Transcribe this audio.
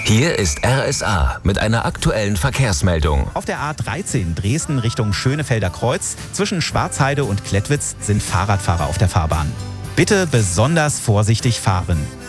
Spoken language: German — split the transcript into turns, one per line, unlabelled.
Hier ist RSA mit einer aktuellen Verkehrsmeldung.
Auf der A13 Dresden Richtung Schönefelder Kreuz zwischen Schwarzheide und Klettwitz sind Fahrradfahrer auf der Fahrbahn. Bitte besonders vorsichtig fahren.